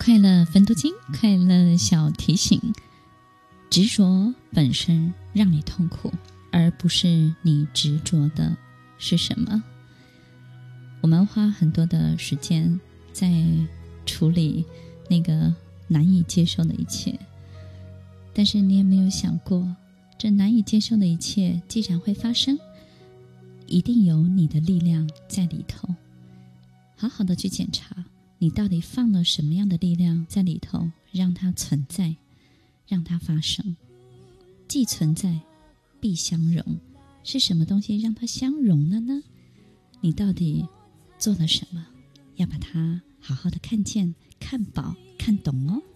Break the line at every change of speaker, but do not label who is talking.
快乐分多金，快乐小提醒。执着本身让你痛苦，而不是你执着的是什么。我们花很多的时间在处理那个难以接受的一切，但是你有没有想过，这难以接受的一切既然会发生，一定有你的力量在里头。好好的去检查，你到底放了什么样的力量在里头，让它存在，让它发生。既存在必相容，是什么东西让它相容了呢？你到底做了什么？要把它好好的看见、看饱、看懂哦。